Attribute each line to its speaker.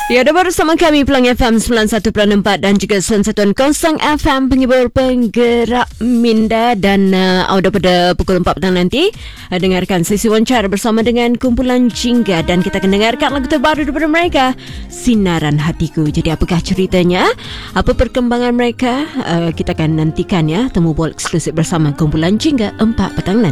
Speaker 1: Ya, ada bersama kami Pelangi FM 91.4 dan juga 91 Konsang FM penghibur penggerak minda. Dan pada pukul 4 petang nanti dengarkan sesi wawancara bersama dengan kumpulan Jingga. Dan kita akan dengarkan lagu terbaru daripada mereka, Sinaran Hatiku. Jadi apakah ceritanya, apa perkembangan mereka, kita akan nantikan ya, temu bola eksklusif bersama kumpulan Jingga 4 petang nanti.